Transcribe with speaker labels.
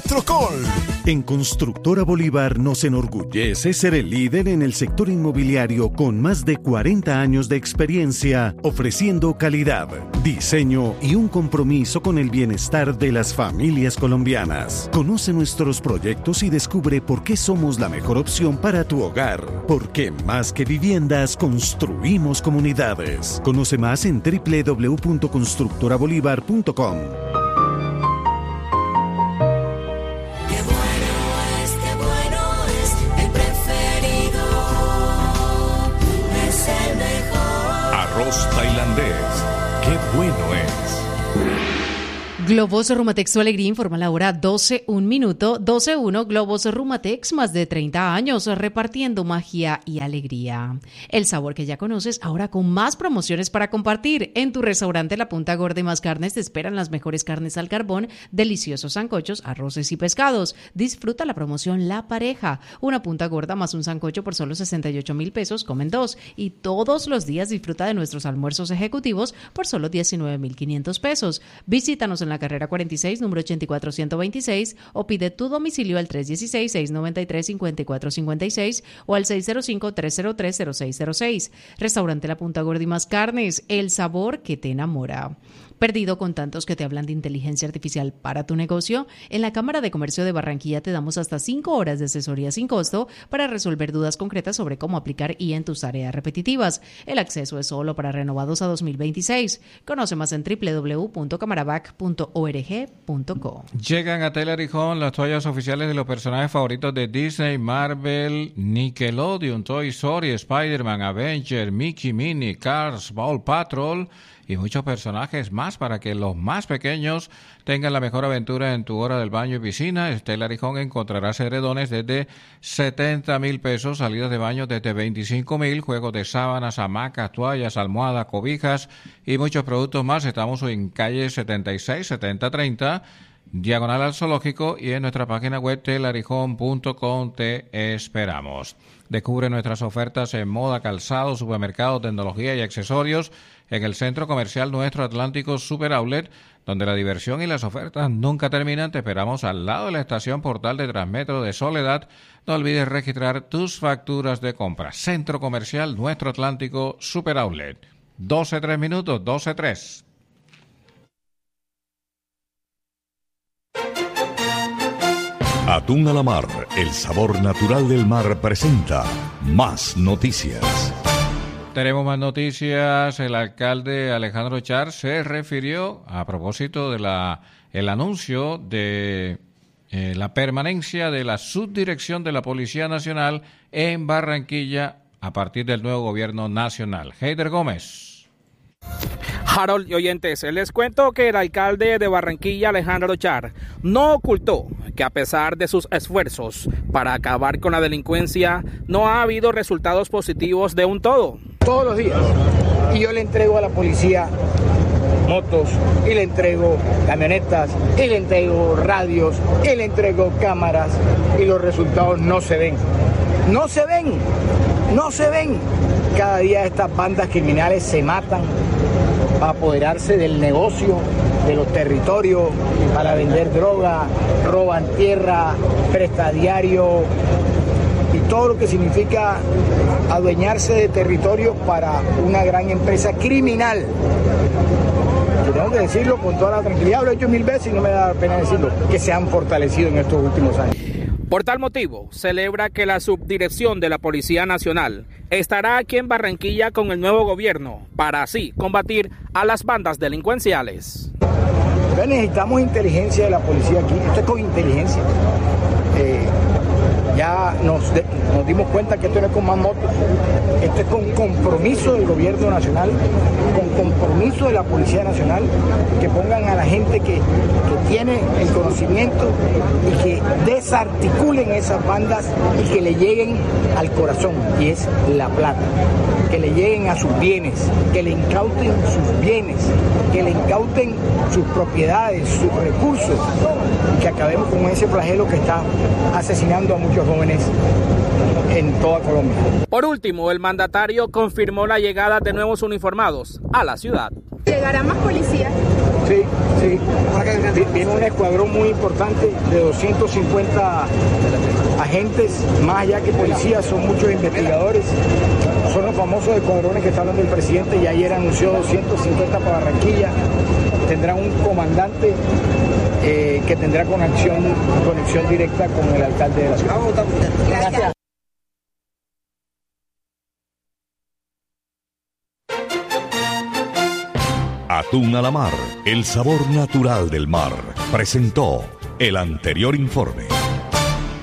Speaker 1: Electrocol.
Speaker 2: En Constructora Bolívar nos enorgullece ser el líder en el sector inmobiliario con más de 40 años de experiencia, ofreciendo calidad, diseño y un compromiso con el bienestar de las familias colombianas. Conoce nuestros proyectos y descubre por qué somos la mejor opción para tu hogar. Porque más que viviendas, construimos comunidades. Conoce más en www.constructorabolívar.com.
Speaker 1: Tailandés, qué bueno es.
Speaker 3: Globos Rumatex Tu Alegría informa la hora 12:01. 12:01. Globos Rumatex, más de 30 años repartiendo magia y alegría. El sabor que ya conoces, ahora con más promociones para compartir. En tu restaurante La Punta Gorda y Más Carnes te esperan las mejores carnes al carbón, deliciosos sancochos, arroces y pescados. Disfruta la promoción La Pareja. Una punta gorda más un sancocho por solo 68,000 pesos, comen dos. Y todos los días disfruta de nuestros almuerzos ejecutivos por solo 19,500 pesos. Visítanos en la carrera 46, número 84126, o pide tu domicilio al 316-693-5456 o al 605-303-0606. Restaurante La Punta Gorda y Más Carnes, el sabor que te enamora. ¿Perdido con tantos que te hablan de inteligencia artificial para tu negocio? En la Cámara de Comercio de Barranquilla te damos hasta 5 horas de asesoría sin costo para resolver dudas concretas sobre cómo aplicar IA en tus tareas repetitivas. El acceso es solo para renovados a 2026. Conoce más en www.camaravac.org.co.
Speaker 4: Llegan a Taylor & Home las toallas oficiales de los personajes favoritos de Disney, Marvel, Nickelodeon, Toy Story, Spider-Man, Avenger, Mickey, Minnie, Cars, Paw Patrol y muchos personajes más para que los más pequeños tengan la mejor aventura en tu hora del baño y piscina. En Taylor & Home encontrarás edredones desde 70,000 pesos, salidas de baño desde 25,000, juegos de sábanas, hamacas, toallas, almohadas, cobijas y muchos productos más. Estamos en calle 76, 7030, diagonal al Zoológico, y en nuestra página web tayloryhome.com te esperamos. Descubre nuestras ofertas en moda, calzado, supermercado, tecnología y accesorios en el Centro Comercial Nuestro Atlántico Super Outlet, donde la diversión y las ofertas nunca terminan. Te esperamos al lado de la estación Portal de Transmetro de Soledad. No olvides registrar tus facturas de compra. Centro Comercial Nuestro Atlántico Super Outlet. 12:03 minutos, 12:03.
Speaker 1: Atún a la Mar, el sabor natural del mar, presenta Más Noticias.
Speaker 4: Tenemos más noticias. El alcalde Alejandro Char se refirió a propósito de el anuncio de la permanencia de la subdirección de la Policía Nacional en Barranquilla a partir del nuevo gobierno nacional. Heider Gómez.
Speaker 5: Harold y oyentes, les cuento que el alcalde de Barranquilla, Alejandro Char, no ocultó que a pesar de sus esfuerzos para acabar con la delincuencia, no ha habido resultados positivos de un todo.
Speaker 6: Todos los días, y yo le entrego a la policía motos, y le entrego camionetas, y le entrego radios, y le entrego cámaras, y los resultados no se ven. No se ven, no se ven. Cada día estas bandas criminales se matan para apoderarse del negocio, de los territorios, para vender droga, roban tierra, prestadiario y todo lo que significa adueñarse de territorios para una gran empresa criminal. Yo tengo que decirlo con toda la tranquilidad, lo he hecho 1000 veces y no me da pena decirlo, que se han fortalecido en estos últimos años.
Speaker 5: Por tal motivo, celebra que la subdirección de la Policía Nacional estará aquí en Barranquilla con el nuevo gobierno para así combatir a las bandas delincuenciales.
Speaker 6: Entonces necesitamos inteligencia de la policía aquí, esto es con inteligencia. Ya nos dimos cuenta que esto no es con más motos, esto es con compromiso del gobierno nacional, con compromiso de la Policía Nacional, que pongan a la gente que tiene el conocimiento y que desarticulen esas bandas y que le lleguen al corazón, y es la plata, que le lleguen a sus bienes, que le incauten sus bienes, que le incauten sus propiedades, sus recursos, y que acabemos con ese flagelo que está asesinando a muchos jóvenes en toda Colombia.
Speaker 5: Por último, el mandatario confirmó la llegada de nuevos uniformados a la ciudad.
Speaker 7: Llegarán más policías,
Speaker 6: Sí, sí. Viene un escuadrón muy importante de 250 agentes, más allá que policías, son muchos investigadores. Son los famosos escuadrones que está hablando el presidente, y ayer anunció 250 para Barranquilla. Tendrán un comandante que tendrá conexión directa con el alcalde de la ciudad. Gracias.
Speaker 1: Atún a la mar, el sabor natural del mar, presentó el anterior informe.